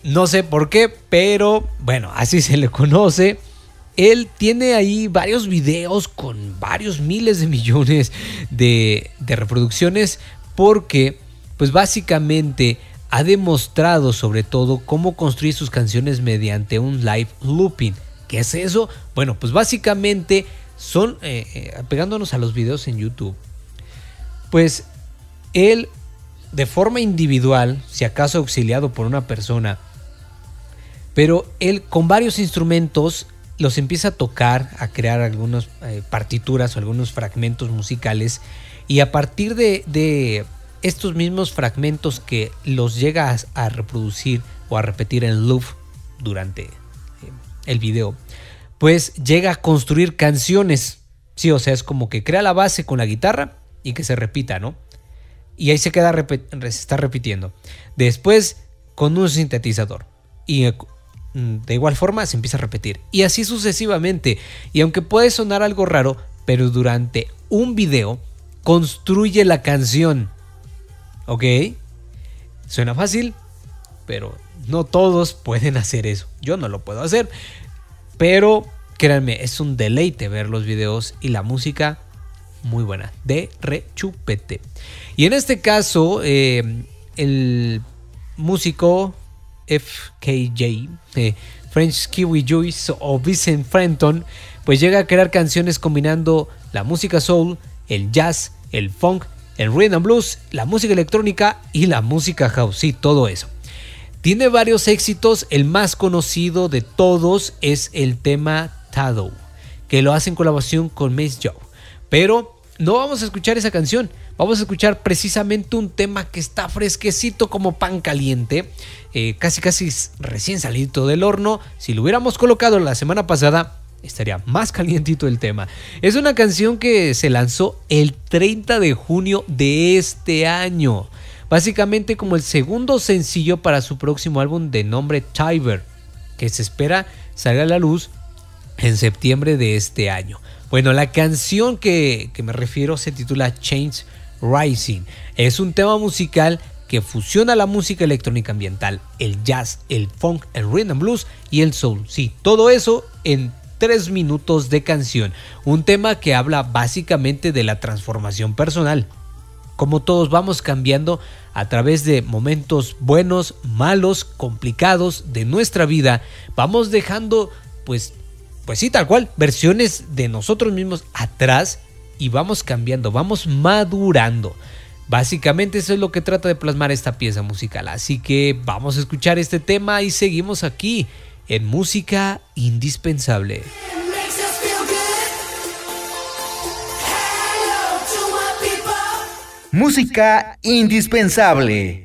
No sé por qué, pero bueno, así se le conoce. Él tiene ahí varios videos con varios miles de millones de reproducciones porque pues básicamente ha demostrado sobre todo cómo construir sus canciones mediante un live looping. ¿Qué es eso? Bueno, pues básicamente son, pegándonos a los videos en YouTube, pues él de forma individual, si acaso auxiliado por una persona, pero él con varios instrumentos los empieza a tocar, a crear algunas partituras o algunos fragmentos musicales, y a partir de estos mismos fragmentos que los llega a reproducir o a repetir en loop durante el video, pues llega a construir canciones. Sí, o sea, es como que crea la base con la guitarra y que se repita, ¿no? Y ahí se queda, se está repitiendo. Después con un sintetizador. Y de igual forma se empieza a repetir. Y así sucesivamente. Y aunque puede sonar algo raro, pero durante un video construye la canción. ¿Ok? Suena fácil, pero no todos pueden hacer eso. Yo no lo puedo hacer. Pero créanme, es un deleite ver los videos y la música muy buena, de rechupete. Y en este caso, el músico FKJ, French Kiwi Juice o Vincent Fenton, pues llega a crear canciones combinando la música soul, el jazz, el funk, el rhythm and blues, la música electrónica y la música house. Sí, todo eso. Tiene varios éxitos, el más conocido de todos es el tema Tattoo, que lo hace en colaboración con Miss Joe. Pero no vamos a escuchar esa canción, vamos a escuchar precisamente un tema que está fresquecito como pan caliente, casi recién salido del horno. Si lo hubiéramos colocado la semana pasada, estaría más calientito el tema. Es una canción que se lanzó el 30 de junio de este año. Básicamente como el segundo sencillo para su próximo álbum de nombre Tiber, que se espera salga a la luz en septiembre de este año. Bueno, la canción que me refiero se titula Chains Rising. Es un tema musical que fusiona la música electrónica ambiental, el jazz, el funk, el rhythm and blues y el soul. Sí, todo eso en 3 minutos de canción. Un tema que habla básicamente de la transformación personal. Como todos vamos cambiando a través de momentos buenos, malos, complicados de nuestra vida, vamos dejando pues sí, tal cual, versiones de nosotros mismos atrás y vamos cambiando, vamos madurando. Básicamente eso es lo que trata de plasmar esta pieza musical. Así que vamos a escuchar este tema y seguimos aquí en Música Indispensable. Música Indispensable.